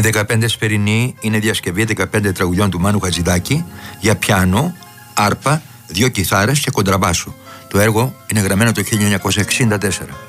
15 Σπερινή είναι διασκευή 15 τραγουδιών του Μάνου Χατζηδάκη για πιάνο, άρπα, 2 κιθάρες και κοντραμπάσο. Το έργο είναι γραμμένο το 1964.